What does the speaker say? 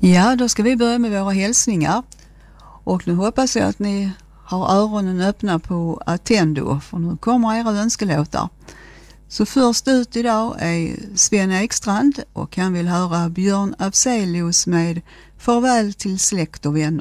Ja, då ska vi börja med våra hälsningar. Och nu hoppas jag att ni har öronen öppna på Attendo, för nu kommer era önskelåtar. Så först ut idag är Sven Ekstrand och han vill höra Björn Afzelius med Farväl till släkt och vänner.